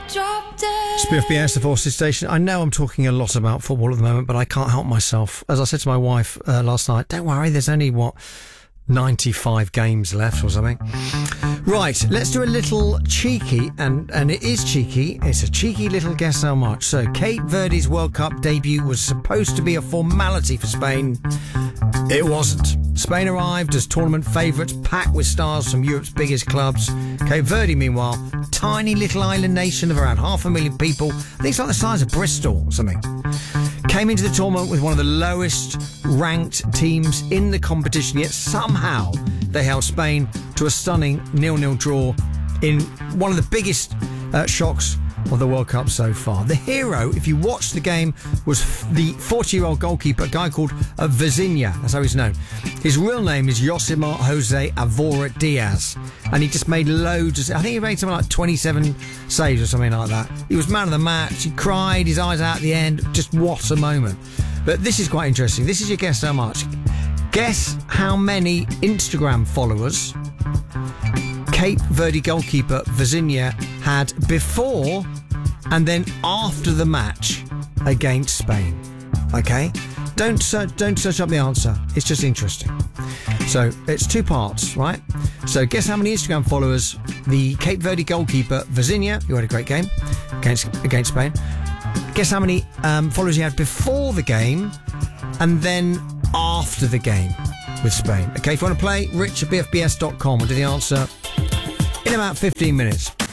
It's BFBS, the Forces Station. I know I'm talking a lot about football at the moment, but I can't help myself. As I said to my wife last night, don't worry, there's only, 95 games left or something. Right, let's do a little cheeky, and it is cheeky. It's a cheeky little guess how much. So, Cape Verde's World Cup debut was supposed to be a formality for Spain. It wasn't. Spain arrived as tournament favourites, packed with stars from Europe's biggest clubs. Cape Verde, meanwhile, tiny little island nation of around 500,000 people. I think it's like the size of Bristol or something. Came into the tournament with one of the lowest ranked teams in the competition, yet somehow they held Spain to a stunning 0-0 draw in one of the biggest shocks of the World Cup so far. The hero, if you watch the game, was the 40-year-old goalkeeper, a guy called Vizinha, that's how he's known. His real name is Josimar Jose Avora Diaz, and he just made loads of, I think he made something like 27 saves or something like that. He was man of the match, he cried his eyes out at the end, just what a moment. But this is quite interesting. This is your guess how much. Guess how many Instagram followers Cape Verde goalkeeper Vizinha had before and then after the match against Spain. Okay? Don't search up the answer. It's just interesting. So it's two parts, right? So guess how many Instagram followers the Cape Verde goalkeeper Vizinha, who had a great game against Spain. Guess how many followers he had before the game and then after the game with Spain. Okay, if you want to play, rich@bfbs.com. We'll do the answer in about 15 minutes.